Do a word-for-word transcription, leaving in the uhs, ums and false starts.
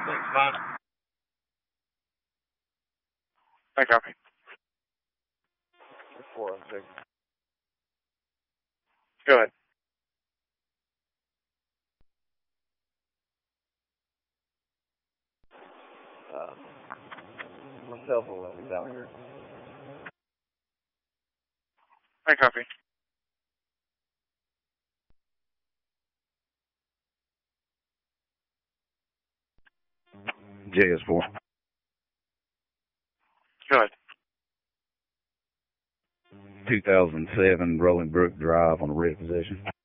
That's fine. I copy. Four oh six. Go ahead. Uh, my cell phone is out here. I copy. J S four. Go ahead. two thousand seven Rolling Brook Drive on a red position.